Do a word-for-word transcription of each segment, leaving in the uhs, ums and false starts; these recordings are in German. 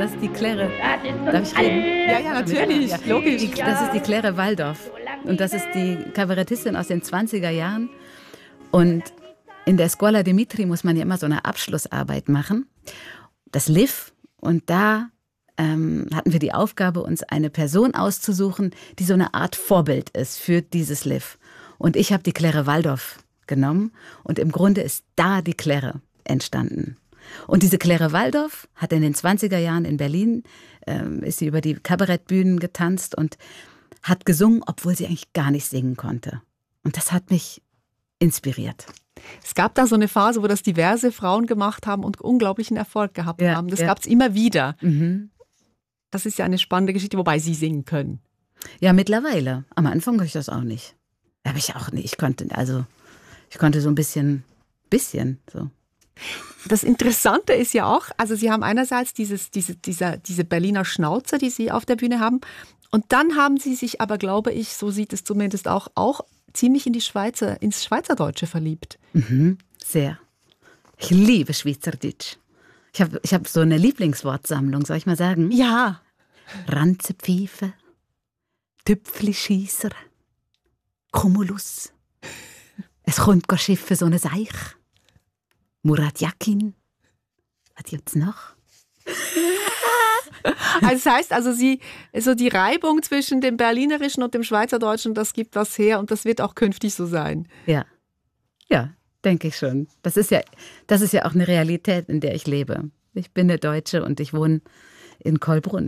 das ist die Claire. Darf ich reden? Ja, ja, natürlich, ja. Logisch. Die, das ist die Claire Waldorf. Und das ist die Kabarettistin aus den zwanziger Jahren. Und in der Scuola Dimitri muss man ja immer so eine Abschlussarbeit machen. Das L I F. Und da ähm, hatten wir die Aufgabe, uns eine Person auszusuchen, die so eine Art Vorbild ist für dieses L I F. Und ich habe die Claire Waldorf genommen. Und im Grunde ist da die Claire entstanden. Und diese Claire Waldorf hat in den zwanziger Jahren in Berlin, ähm, ist sie über die Kabarettbühnen getanzt und hat gesungen, obwohl sie eigentlich gar nicht singen konnte. Und das hat mich inspiriert. Es gab da so eine Phase, wo das diverse Frauen gemacht haben und unglaublichen Erfolg gehabt ja, haben. Das ja. gab es immer wieder. Mhm. Das ist ja eine spannende Geschichte, wobei Sie singen können. Ja, mittlerweile. Am Anfang konnte ich das auch nicht. Aber ich auch nicht. Ich konnte, also, ich konnte so ein bisschen, bisschen so. Das Interessante ist ja auch, also Sie haben einerseits dieses, diese, dieser, diese Berliner Schnauze, die Sie auf der Bühne haben. Und dann haben Sie sich aber, glaube ich, so sieht es zumindest auch, auch ziemlich in die Schweizer, ins Schweizerdeutsche verliebt. Mhm, sehr. Ich liebe Schweizerdeutsch. Ich habe ich hab so eine Lieblingswortsammlung, soll ich mal sagen? Ja. Ranzenpfeife, Tüpfli-Schiesser, Cumulus. Es kommt gar Schiffe so eine Seich. Murat Yakin. Was gibt's noch? Also das heißt also, Sie, so die Reibung zwischen dem Berlinerischen und dem Schweizerdeutschen, das gibt was her und das wird auch künftig so sein. Ja, ja, denke ich schon. Das ist ja, das ist ja auch eine Realität, in der ich lebe. Ich bin eine Deutsche und ich wohne in Kollbrunn.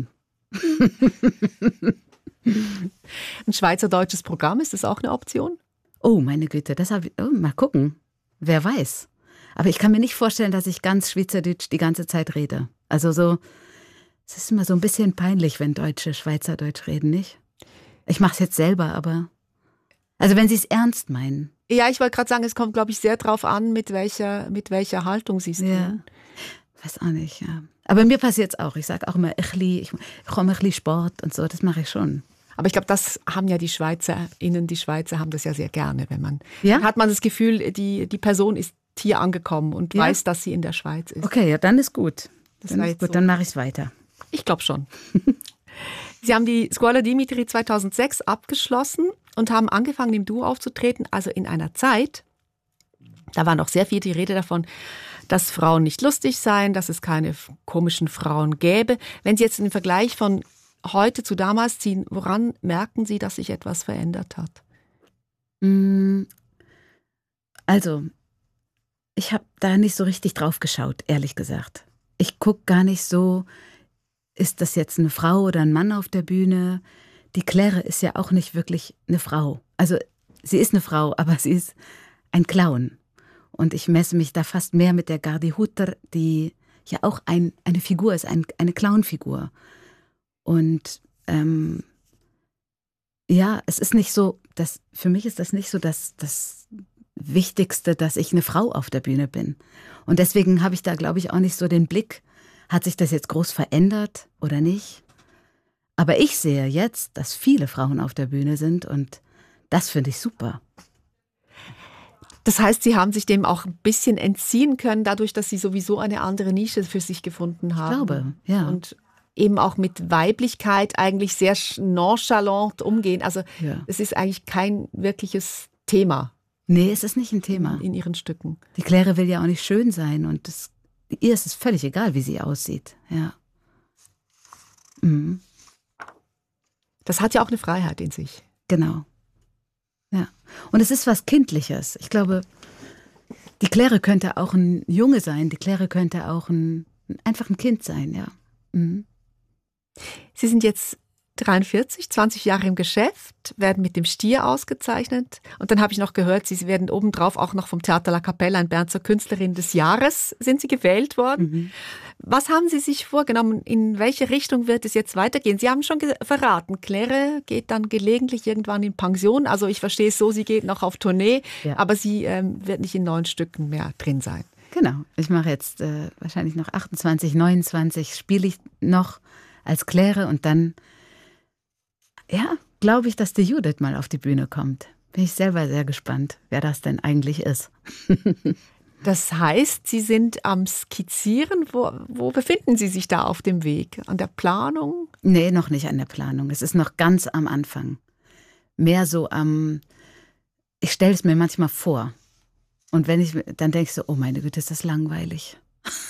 Ein schweizerdeutsches Programm, ist das auch eine Option? Oh, meine Güte, das habe ich, oh, mal gucken. Wer weiß. Aber ich kann mir nicht vorstellen, dass ich ganz Schweizerdeutsch die ganze Zeit rede. Also so, es ist immer so ein bisschen peinlich, wenn Deutsche Schweizerdeutsch reden, nicht? Ich mache es jetzt selber, aber... Also wenn Sie es ernst meinen. Ja, ich wollte gerade sagen, es kommt, glaube ich, sehr drauf an, mit welcher, mit welcher Haltung Sie es tun. Ja, weiß auch nicht, ja. Aber mir passiert es auch. Ich sage auch immer, ich, ich komme ein bisschen Sport und so, das mache ich schon. Aber ich glaube, das haben ja die SchweizerInnen, die Schweizer haben das ja sehr gerne, wenn man... Ja? Dann hat man das Gefühl, die, die Person ist hier angekommen und ja? weiß, dass sie in der Schweiz ist. Okay, ja, dann ist gut. Das dann ist gut, so. Dann mache ich es weiter. Ich glaube schon. Sie haben die Scuola Dimitri zweitausendsechs abgeschlossen und haben angefangen, im Duo aufzutreten. Also in einer Zeit, da war noch sehr viel die Rede davon, dass Frauen nicht lustig seien, dass es keine komischen Frauen gäbe. Wenn Sie jetzt den Vergleich von heute zu damals ziehen, woran merken Sie, dass sich etwas verändert hat? Also, ich habe da nicht so richtig drauf geschaut, ehrlich gesagt. Ich gucke gar nicht so, ist das jetzt eine Frau oder ein Mann auf der Bühne? Die Claire ist ja auch nicht wirklich eine Frau. Also sie ist eine Frau, aber sie ist ein Clown. Und ich messe mich da fast mehr mit der Gardi Hutter, die ja auch ein, eine Figur ist, ein, eine Clownfigur. Und ähm, ja, es ist nicht so, dass, für mich ist das nicht so das, das Wichtigste, dass ich eine Frau auf der Bühne bin. Und deswegen habe ich da, glaube ich, auch nicht so den Blick, hat sich das jetzt groß verändert oder nicht? Aber ich sehe jetzt, dass viele Frauen auf der Bühne sind und das finde ich super. Das heißt, Sie haben sich dem auch ein bisschen entziehen können, dadurch, dass Sie sowieso eine andere Nische für sich gefunden haben. Ich glaube, ja. Und eben auch mit Weiblichkeit eigentlich sehr nonchalant umgehen. Also ja. Es ist eigentlich kein wirkliches Thema. Nee, es ist nicht ein Thema. In, in Ihren Stücken. Die Claire will ja auch nicht schön sein und das, ihr ist es völlig egal, wie sie aussieht. Ja. Mhm. Das hat ja auch eine Freiheit in sich. Genau. Ja. Und es ist was Kindliches. Ich glaube, die Claire könnte auch ein Junge sein, die Claire könnte auch ein, einfach ein Kind sein, ja. Mhm. Sie sind jetzt dreiundvierzig, zwanzig Jahre im Geschäft, werden mit dem Stier ausgezeichnet. Und dann habe ich noch gehört, Sie werden obendrauf auch noch vom Theater La Capella in Bern zur Künstlerin des Jahres, sind Sie gewählt worden. Mhm. Was haben Sie sich vorgenommen? In welche Richtung wird es jetzt weitergehen? Sie haben schon verraten, Claire geht dann gelegentlich irgendwann in Pension. Also ich verstehe es so, sie geht noch auf Tournee, ja. aber sie ähm, wird nicht in neuen Stücken mehr drin sein. Genau, ich mache jetzt äh, wahrscheinlich noch achtundzwanzig, neunundzwanzig, spiele ich noch als Claire und dann ja, glaube ich, dass die Judith mal auf die Bühne kommt. Bin ich selber sehr gespannt, wer das denn eigentlich ist. Das heißt, Sie sind am Skizzieren. Wo, wo befinden Sie sich da auf dem Weg? An der Planung? Nee, noch nicht an der Planung. Es ist noch ganz am Anfang. Mehr so am, ich stelle es mir manchmal vor. Und wenn ich, dann denke ich so, oh meine Güte, ist das langweilig.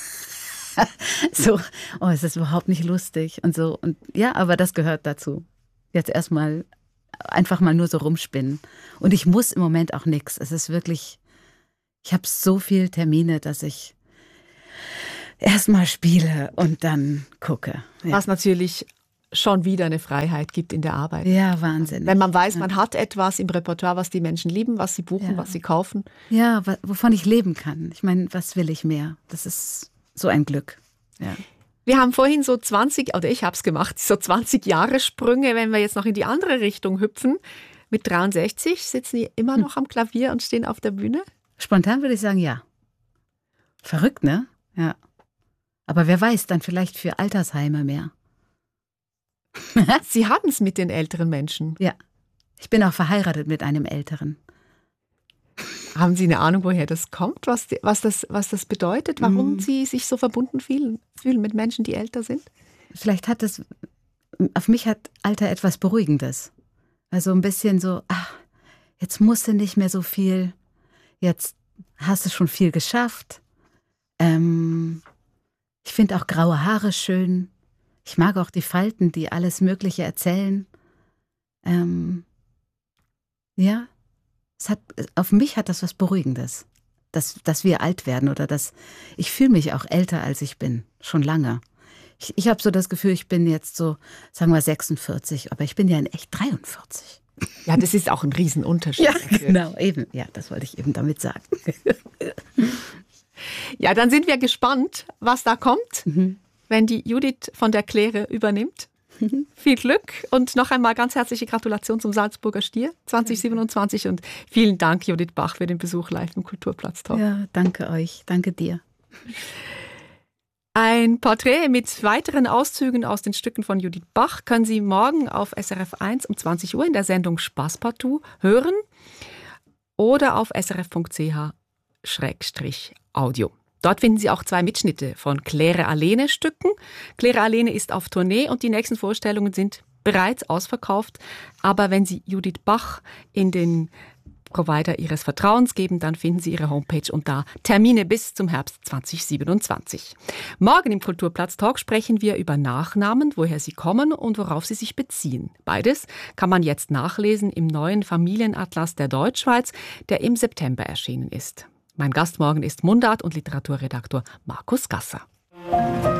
So, oh, es ist überhaupt nicht lustig und so. Und ja, aber das gehört dazu. Jetzt erstmal einfach mal nur so rumspinnen. Und ich muss im Moment auch nichts. Es ist wirklich, ich habe so viele Termine, dass ich erstmal spiele und dann gucke. Ja. Was natürlich schon wieder eine Freiheit gibt in der Arbeit. Ja, Wahnsinn. Wenn man weiß, man hat etwas im Repertoire, was die Menschen lieben, was sie buchen, Ja. was sie kaufen. Ja, wovon ich leben kann. Ich meine, was will ich mehr? Das ist so ein Glück. Ja. Wir haben vorhin so zwanzig, oder ich habe es gemacht, so zwanzig Jahre Sprünge, wenn wir jetzt noch in die andere Richtung hüpfen. Mit dreiundsechzig sitzen Sie immer noch am Klavier und stehen auf der Bühne? Spontan würde ich sagen, ja. Verrückt, ne? Ja. Aber wer weiß, dann vielleicht für Altersheime mehr. Sie haben es mit den älteren Menschen. Ja. Ich bin auch verheiratet mit einem Älteren. Haben Sie eine Ahnung, woher das kommt, was, die, was, das, was das bedeutet, warum mm. Sie sich so verbunden fühlen, fühlen mit Menschen, die älter sind? Vielleicht hat es, auf mich hat Alter etwas Beruhigendes. Also ein bisschen so, ach, jetzt musst du nicht mehr so viel, jetzt hast du schon viel geschafft. Ähm, ich finde auch graue Haare schön. Ich mag auch die Falten, die alles Mögliche erzählen. Ähm, ja. Es hat, auf mich hat das was Beruhigendes, dass, dass wir alt werden oder dass ich fühle mich auch älter, als ich bin, schon lange. Ich, ich habe so das Gefühl, ich bin jetzt so, sagen wir sechsundvierzig, aber ich bin ja in echt dreiundvierzig. Ja, das ist auch ein Riesenunterschied. Ja, genau, eben. Ja, das wollte ich eben damit sagen. Ja, dann sind wir gespannt, was da kommt, Mhm. wenn die Judith von der Claire übernimmt. Viel Glück und noch einmal ganz herzliche Gratulation zum Salzburger Stier zwanzig siebenundzwanzig und vielen Dank, Judith Bach, für den Besuch live im Kulturplatz-Talk. Ja, danke euch, danke dir. Ein Porträt mit weiteren Auszügen aus den Stücken von Judith Bach können Sie morgen auf S R F eins um zwanzig Uhr in der Sendung Spaßpartout hören oder auf srf punkt c h Schrägstrich Audio. Dort finden Sie auch zwei Mitschnitte von Claire Alene Stücken. Claire Alene ist auf Tournee und die nächsten Vorstellungen sind bereits ausverkauft. Aber wenn Sie Judith Bach in den Provider Ihres Vertrauens geben, dann finden Sie Ihre Homepage und da Termine bis zum Herbst zwanzig siebenundzwanzig. Morgen im Kulturplatz-Talk sprechen wir über Nachnamen, woher sie kommen und worauf sie sich beziehen. Beides kann man jetzt nachlesen im neuen Familienatlas der Deutschschweiz, der im September erschienen ist. Mein Gast morgen ist Mundart- und Literaturredaktor Markus Gasser.